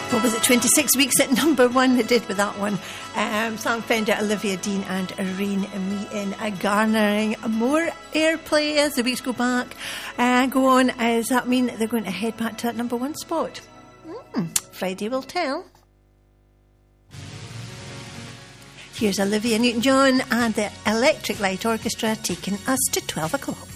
What was it, 26 weeks at number one they did with that one. Song found out Olivia Dean and Rain Me In, garnering more airplay as the weeks go back. Go on, does that mean they're going to head back to that number one spot? Friday will tell. Here's Olivia Newton-John and the Electric Light Orchestra taking us to 12 o'clock.